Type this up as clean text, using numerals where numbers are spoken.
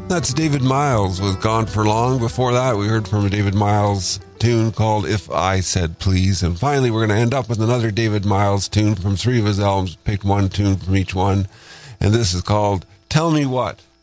That's David Miles with Gone for Long. Before that, we heard from a David Miles tune called If I Said Please. And finally, we're going to end up with another David Miles tune from 3 of his albums. Picked one tune from each one. And this is called Tell Me What.